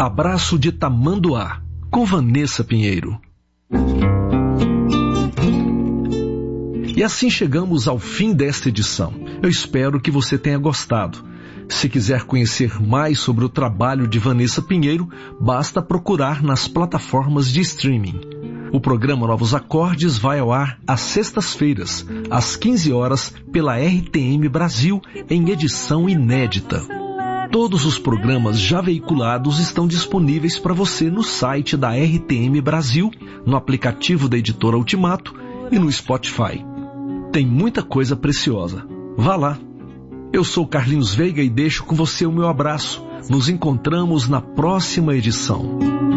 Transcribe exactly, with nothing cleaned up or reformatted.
Abraço de Tamanduá, com Vanessa Pinheiro. E assim chegamos ao fim desta edição. Eu espero que você tenha gostado. Se quiser conhecer mais sobre o trabalho de Vanessa Pinheiro, basta procurar nas plataformas de streaming. O programa Novos Acordes vai ao ar às sextas-feiras, às quinze horas, pela R T M Brasil, em edição inédita. Todos os programas já veiculados estão disponíveis para você no site da R T M Brasil, no aplicativo da Editora Ultimato e no Spotify. Tem muita coisa preciosa. Vá lá. Eu sou Carlinhos Veiga e deixo com você o meu abraço. Nos encontramos na próxima edição.